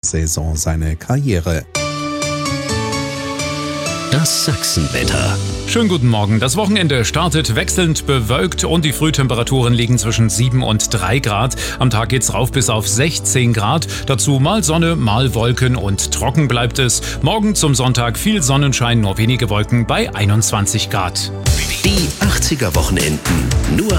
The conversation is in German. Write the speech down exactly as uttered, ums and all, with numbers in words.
Saison seine Karriere. Das Sachsenwetter. Schönen guten Morgen. Das Wochenende startet wechselnd bewölkt und die Frühtemperaturen liegen zwischen sieben und drei Grad. Am Tag geht's rauf bis auf sechzehn Grad. Dazu mal Sonne, mal Wolken und trocken bleibt es. Morgen zum Sonntag viel Sonnenschein, nur wenige Wolken bei einundzwanzig Grad. Die achtziger Wochenenden. Nur